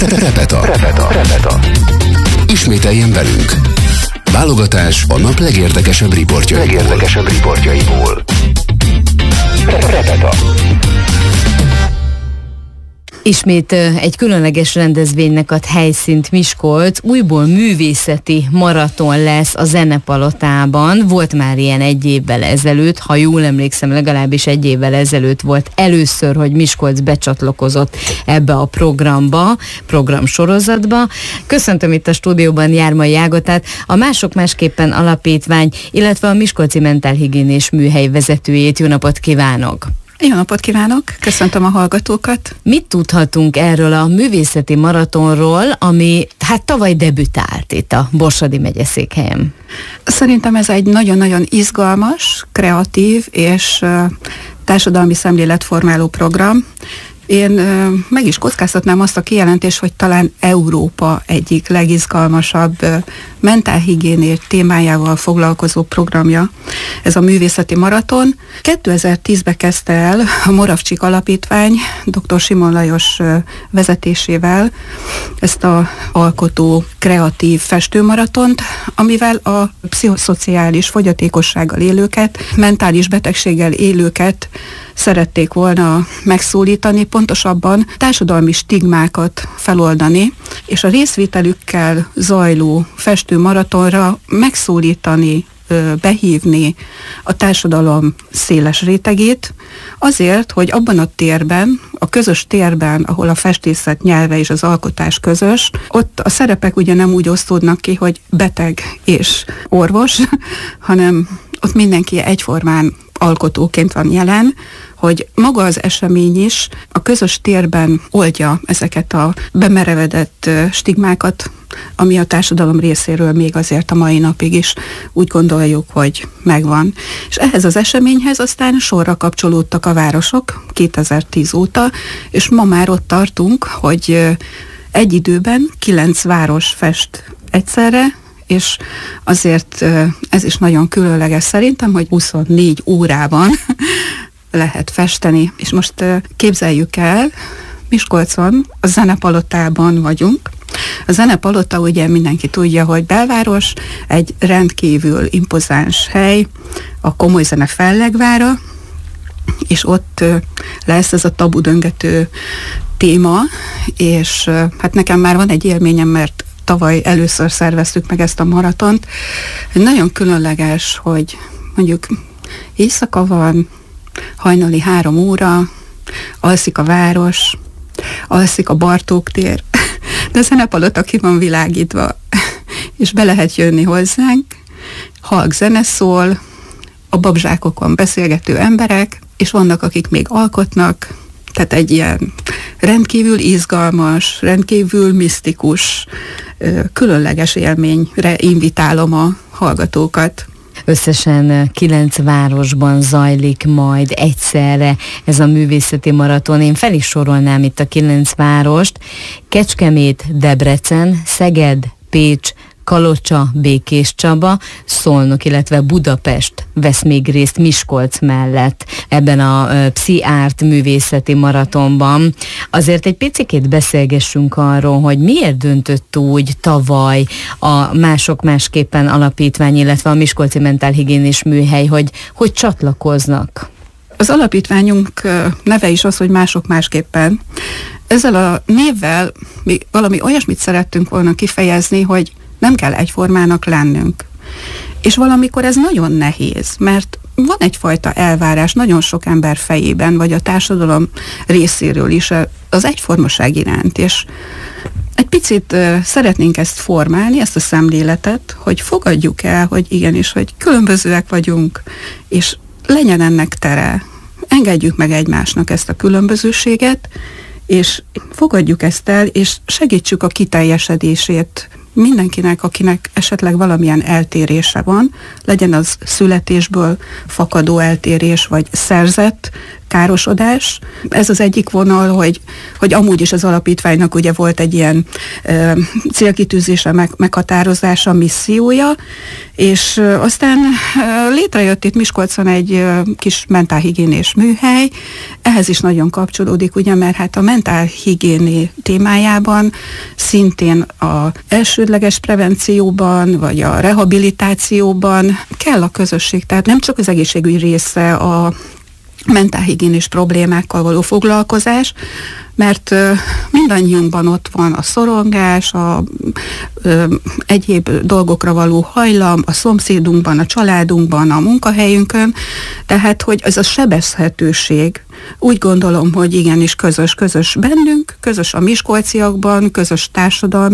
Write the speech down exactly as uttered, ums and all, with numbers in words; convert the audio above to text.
Repeta. Repeta. Repeta. Ismételjen velünk. Válogatás a nap legérdekesebb riportjaiból. Legérdekesebb riportjaiból. Repeta. Ismét egy különleges rendezvénynek ad helyszínt Miskolc, újból művészeti maraton lesz a Zenepalotában. Volt már ilyen egy évvel ezelőtt, ha jól emlékszem, legalábbis egy évvel ezelőtt volt először, hogy Miskolc becsatlakozott ebbe a programba, programsorozatba. Köszöntöm itt a stúdióban Jármai Ágotát, a Mások Másképpen Alapítvány, illetve a Miskolci Mentálhigiénés Műhely vezetőjét. Jó napot kívánok! Jó napot kívánok! Köszöntöm a hallgatókat! Mit tudhatunk erről a művészeti maratonról, ami hát tavaly debütált itt a Borsodi megyeszékhelyen? Szerintem ez egy nagyon-nagyon izgalmas, kreatív és uh, társadalmi szemléletformáló program. Én uh, meg is kockáztatnám azt a kijelentést, hogy talán Európa egyik legizgalmasabb uh, mentálhigiénés témájával foglalkozó programja. Ez a művészeti maraton. kétezer-tízben kezdte el a Moravcsik Alapítvány dr. Simon Lajos uh, vezetésével ezt a alkotó, kreatív festőmaratont, amivel a pszichoszociális fogyatékossággal élőket, mentális betegséggel élőket szerették volna megszólítani, pontosabban társadalmi stigmákat feloldani, és a részvételükkel zajló festőmaratonra megszólítani, behívni a társadalom széles rétegét, azért, hogy abban a térben, a közös térben, ahol a festészet nyelve és az alkotás közös, ott a szerepek ugye nem úgy osztódnak ki, hogy beteg és orvos, hanem ott mindenki egyformán alkotóként van jelen, hogy maga az esemény is a közös térben oldja ezeket a bemerevedett stigmákat, ami a társadalom részéről még azért a mai napig is úgy gondoljuk, hogy megvan. És ehhez az eseményhez aztán sorra kapcsolódtak a városok kétezer-tíz óta, és ma már ott tartunk, hogy egy időben kilenc város fest egyszerre, és azért ez is nagyon különleges szerintem, hogy huszonnégy órában lehet festeni. És most képzeljük el, Miskolcon, a Zenepalotában vagyunk. A Zenepalota ugye mindenki tudja, hogy belváros, egy rendkívül impozáns hely, a komoly zene fellegvára, és ott lesz ez a tabudöngető téma, és hát nekem már van egy élményem, mert tavaly először szerveztük meg ezt a maratont. Nagyon különleges, hogy mondjuk éjszaka van, hajnali három óra, alszik a város, alszik a Bartók tér, de a Zenepalota ki van világítva, és be lehet jönni hozzánk, halk zene szól, a babzsákokon beszélgető emberek, és vannak, akik még alkotnak, tehát egy ilyen rendkívül izgalmas, rendkívül misztikus, különleges élményre invitálom a hallgatókat. Összesen kilenc városban zajlik majd egyszerre ez a művészeti maraton. Én fel is sorolnám itt a kilenc várost: Kecskemét, Debrecen, Szeged, Pécs, Kalocsa, Békéscsaba, Szolnok, illetve Budapest vesz még részt Miskolc mellett ebben a Psziárt művészeti maratonban. Azért egy picikét beszélgessünk arról, hogy miért döntött úgy tavaly a Mások Másképpen Alapítvány, illetve a Miskolci Mentálhigiénés Műhely, hogy, hogy csatlakoznak. Az alapítványunk neve is az, hogy Mások Másképpen. Ezzel a névvel mi valami olyasmit szerettünk volna kifejezni, hogy nem kell egyformának lennünk. És valamikor ez nagyon nehéz, mert van egyfajta elvárás nagyon sok ember fejében, vagy a társadalom részéről is az egyformaság iránt, és egy picit uh, szeretnénk ezt formálni, ezt a szemléletet, hogy fogadjuk el, hogy igenis, hogy különbözőek vagyunk, és legyen ennek tere. Engedjük meg egymásnak ezt a különbözőséget, és fogadjuk ezt el, és segítsük a kiteljesedését mindenkinek, akinek esetleg valamilyen eltérése van, legyen az születésből fakadó eltérés, vagy szerzett károsodás. Ez az egyik vonal, hogy, hogy amúgy is az alapítványnak ugye volt egy ilyen ö, célkitűzése, meg, meghatározása, missziója, és ö, aztán ö, létrejött itt Miskolcon egy ö, kis mentálhigiénés műhely. Ehhez is nagyon kapcsolódik, ugye, mert hát a mentálhigiéné témájában szintén a elsődleges prevencióban, vagy a rehabilitációban kell a közösség, tehát nem csak az egészségügy része a mentálhigiénés problémákkal való foglalkozás, mert ö, mindannyiunkban ott van a szorongás, a ö, egyéb dolgokra való hajlam, a szomszédunkban, a családunkban, a munkahelyünkön, tehát, hogy ez a sebezhetőség, úgy gondolom, hogy igenis közös, közös bennünk, közös a miskolciakban, közös társadalmi